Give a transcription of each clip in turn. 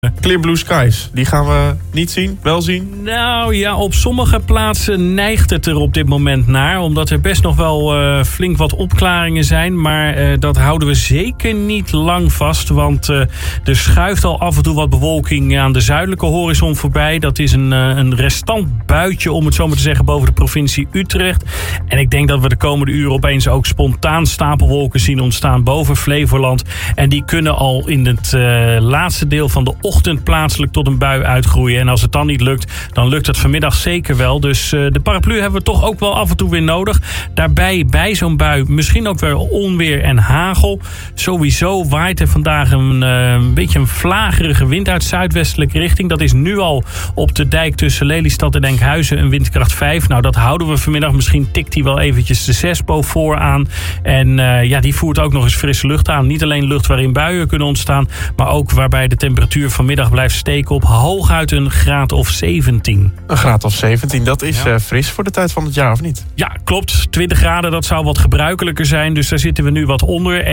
Clear blue skies, die gaan we niet zien, wel zien? Nou ja, op sommige plaatsen neigt het er op dit moment naar. Omdat er best nog wel flink wat opklaringen zijn. Maar dat houden we zeker niet lang vast. Want er schuift al af en toe wat bewolking aan de zuidelijke horizon voorbij. Dat is een restant buitje, om het zo maar te zeggen, boven de provincie Utrecht. En ik denk dat we de komende uren opeens ook spontaan stapelwolken zien ontstaan boven Flevoland. En die kunnen al in het laatste deel van de ochtend plaatselijk tot een bui uitgroeien. En als het dan niet lukt, dan lukt het vanmiddag zeker wel. Dus de paraplu hebben we toch ook wel af en toe weer nodig. Daarbij bij zo'n bui misschien ook weer onweer en hagel. Sowieso waait er vandaag een beetje een vlagerige wind uit zuidwestelijke richting. Dat is nu al op de dijk tussen Lelystad en Enkhuizen een windkracht 5. Nou, dat houden we vanmiddag. Misschien tikt die wel eventjes de 6 voor aan. En die voert ook nog eens frisse lucht aan. Niet alleen lucht waarin buien kunnen ontstaan, maar ook waarbij de temperatuur vanmiddag blijft steken op hooguit een graad of 17. Een graad of 17, dat is fris voor de tijd van het jaar, of niet? Ja, klopt. 20 graden, dat zou wat gebruikelijker zijn. Dus daar zitten we nu wat onder.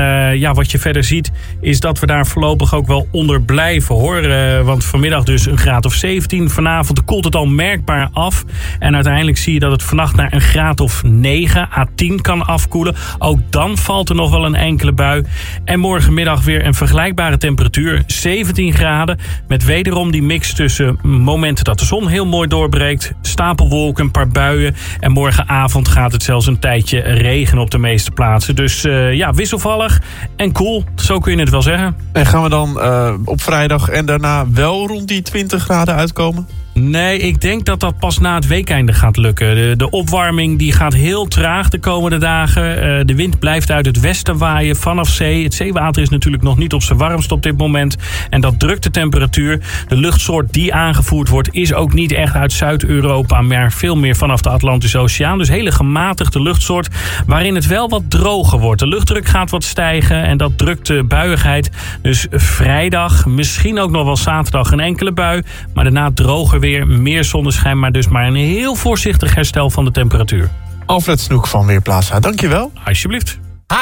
En wat je verder ziet, is dat we daar voorlopig ook wel onder blijven, hoor. Want vanmiddag dus een graad of 17. Vanavond koelt het al merkbaar af. En uiteindelijk zie je dat het vannacht naar een graad of 9 à 10 kan afkoelen. Ook dan valt er nog wel een enkele bui. En morgenmiddag weer een vergelijkbare temperatuur. 17 graden, met wederom die mix tussen momenten dat de zon heel mooi doorbreekt, stapelwolken, een paar buien. En morgenavond gaat het zelfs een tijdje regenen op de meeste plaatsen. Dus wisselvallig en koel, zo kun je het wel zeggen. En gaan we dan op vrijdag en daarna wel rond die 20 graden uitkomen? Nee, ik denk dat dat pas na het weekeinde gaat lukken. De opwarming die gaat heel traag de komende dagen. De wind blijft uit het westen waaien vanaf zee. Het zeewater is natuurlijk nog niet op zijn warmst op dit moment. En dat drukt de temperatuur. De luchtsoort die aangevoerd wordt is ook niet echt uit Zuid-Europa, maar veel meer vanaf de Atlantische Oceaan. Dus hele gematigde luchtsoort waarin het wel wat droger wordt. De luchtdruk gaat wat stijgen en dat drukt de buiigheid. Dus vrijdag, misschien ook nog wel zaterdag een enkele bui. Maar daarna droger weer, meer zonneschijn, maar dus maar een heel voorzichtig herstel van de temperatuur. Alfred Snoek van Weerplaza, dankjewel. Alsjeblieft.